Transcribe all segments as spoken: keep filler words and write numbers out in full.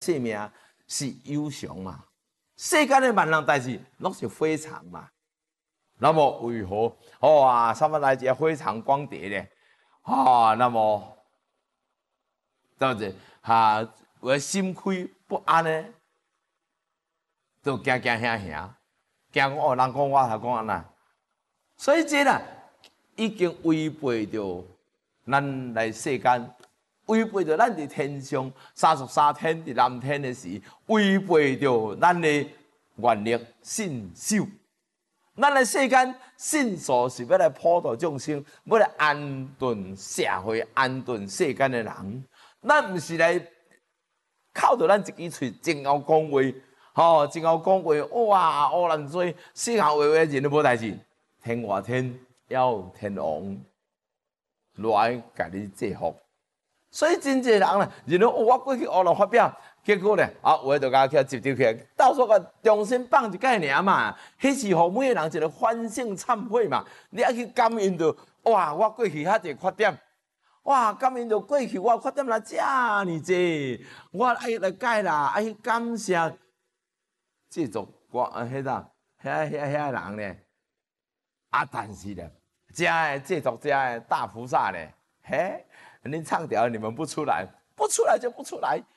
性命是有常嘛。世间的万人代志拢是非常嘛。那么为何哦啊，什么来一个非常光碟呢？啊，那么对不对？哈，我心亏不安呢，就惊惊吓吓，惊讲哦，人讲我还讲安那，所以这啦已经违背着咱来世间，违背着咱伫天上三十三天伫蓝天的时，违背着咱的愿力信守。咱来世间信所是要来普度众生，要来安顿社会、安顿世间的人。咱毋是来靠着咱一支喙真敖讲话，吼、哦，真敖讲话，哇，乌烂嘴，四行话话人都无代志。天外天要天王来甲你制服，所以真侪人啦，认为、哦、我过去乌烂发表。结果咧，啊，话就甲去接着去，到时甲重新放一概念嘛，迄是互每个人一个反省忏悔嘛。你爱去感应到，哇，我过去遐侪缺点，哇，感应到过去我缺点啦遮尔济，我爱来改啦，爱去感谢制作我啊，迄个遐遐遐人咧。啊，但是咧，遮的制作者的大菩萨咧，嘿，恁唱条你们不出来，不出来就不出来。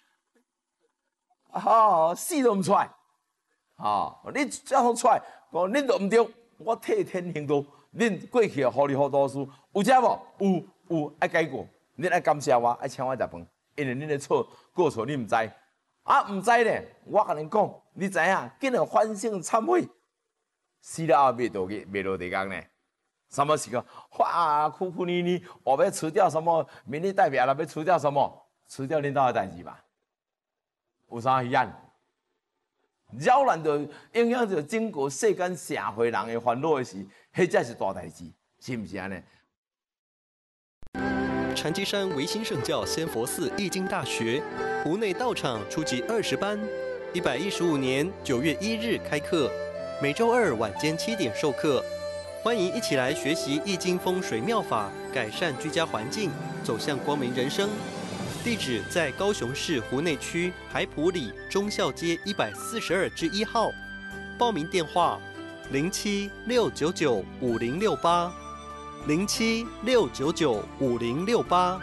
哦，死都唔出来，哦，你这样出来，讲恁都唔对，我替天行道，恁过去糊里糊涂事，有遮无？有有，爱改过，恁爱感谢我，爱请我食饭，因为恁的错过错你唔知，啊唔知咧，我甲恁讲，你知影，紧要反省忏悔，死了后袂落去，袂落地讲呢。什么时候？哇，苦苦腻腻，我要除掉什么？民意代表了，要除掉什么？除掉领导的代志吧。有啥遗憾？扰乱着、影响着整个世间社会人的烦恼的事，迄才是大代志，是毋是安尼？ 禅机山唯心圣教仙佛寺易经大学湖内道场初级二十班，一百一十五年九月一日开课，每周二晚间七点授课。欢迎一起来学习易经风水妙法，改善居家环境，走向光明人生。地址在高雄市湖内区海埔里忠孝街一百四十二之一号，报名电话零七六九九五零六八零七六九九五零六八。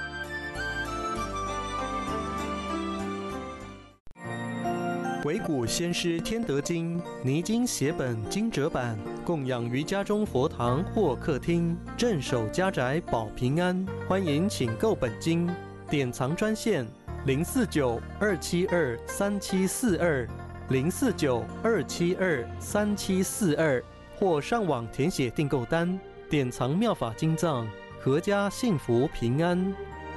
惟古先师天德经泥经写本经折版，供养于家中佛堂或客厅，镇守家宅保平安。欢迎请购本经。典藏专线零四九二七二三七四二零四九二七二三七四二，或上网填写订购单。典藏妙法经藏，阖家幸福平安。